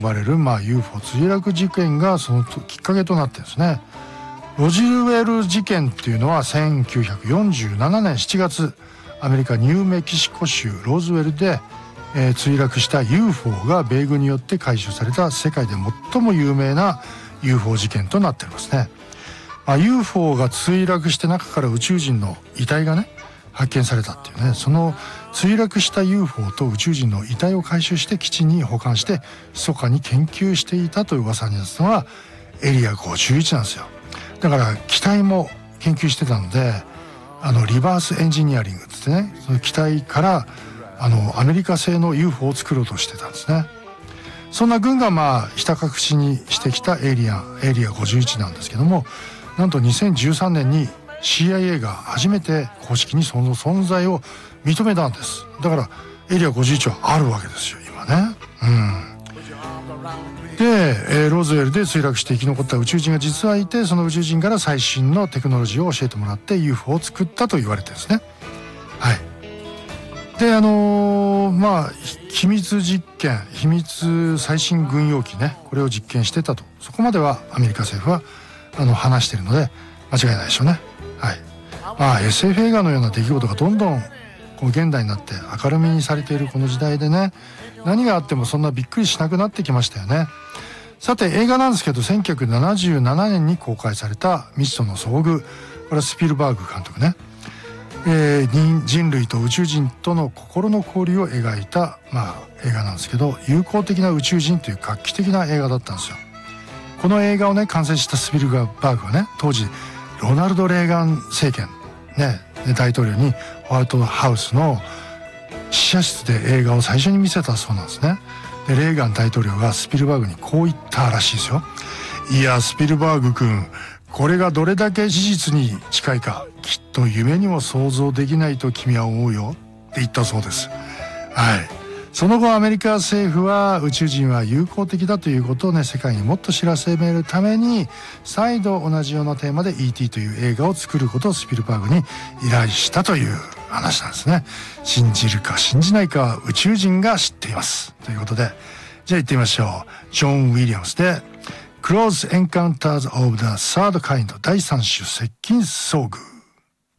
呼ばれる、UFO 墜落事件がそのきっかけとなってですね。ロジウェル事件っていうのは1947年7月アメリカニューメキシコ州ローズウェルで、墜落した UFO が米軍によって回収された世界で最も有名な UFO 事件となっていますね。UFO が墜落して中から宇宙人の遺体がね発見されたっていうね、その墜落した UFO と宇宙人の遺体を回収して基地に保管して密かに研究していたという噂になったのはエリア51なんですよ。だから機体も研究してたので、リバースエンジニアリングってね、その機体からアメリカ製の UFO を作ろうとしてたんですね。そんな軍がひた隠しにしてきたエリア51なんですけども、なんと2013年に CIA が初めて公式にその存在を認めたんです。だからエリア51はあるわけですよ今ね。で、ローズウェルで墜落して生き残った宇宙人が実はいて、その宇宙人から最新のテクノロジーを教えてもらって UFO を作ったと言われてるんですね。はい。で秘密実験、秘密最新軍用機ね、これを実験してたと、そこまではアメリカ政府は話しているので間違いないでしょうね。はい。SF 映画のような出来事がどんどん現代になって明るみにされているこの時代でね、何があってもそんなびっくりしなくなってきましたよね。さて映画なんですけど、1977年に公開された未知との遭遇、これはスピルバーグ監督ね、人類と宇宙人との心の交流を描いた、映画なんですけど、友好的な宇宙人という画期的な映画だったんですよ。この映画をね完成したスピルバーグはね、当時ロナルド・レーガン政権ね、大統領にホワイトハウスの試写室で映画を最初に見せたそうなんですね。でレーガン大統領がスピルバーグにこう言ったらしいですよ。いやスピルバーグ君、これがどれだけ事実に近いかきっと夢にも想像できないと君は思うよって言ったそうです。はい。その後アメリカ政府は宇宙人は友好的だということをね世界にもっと知らしめるために再度同じようなテーマで E.T. という映画を作ることをスピルバーグに依頼したという話なんですね。信じるか信じないかは宇宙人が知っていますということで、じゃあ行ってみましょう。ジョン・ウィリアムスでClose Encounters of the Third Kind 第3種接近遭遇。